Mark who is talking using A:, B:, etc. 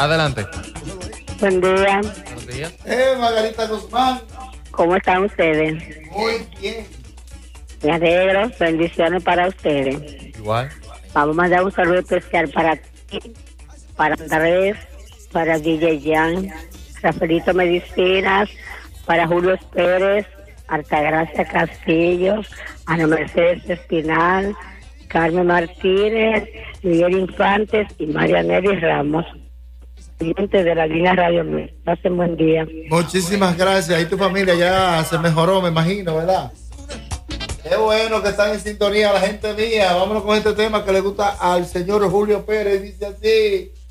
A: Adelante.
B: Buen día.
A: Buenos días.
C: Margarita Guzmán.
B: ¿Cómo están ustedes?
C: Muy bien.
B: Me alegro. Bendiciones para ustedes.
A: Igual.
B: Vamos a mandar un saludo especial para ti, para Andrés, para DJ Jan, Rafaelito Medicinas, para Julio Pérez, Altagracia Castillo, Ana Mercedes Espinal, Carmen Martínez, Miguel Infantes y María Nelly Ramos. De la línea Radio Mil. Pasen buen día.
C: Muchísimas gracias. Y tu familia ya se mejoró, me imagino, ¿verdad? Qué bueno que están en sintonía la gente mía. Vámonos con este tema que le gusta al señor Julio Pérez. Dice así.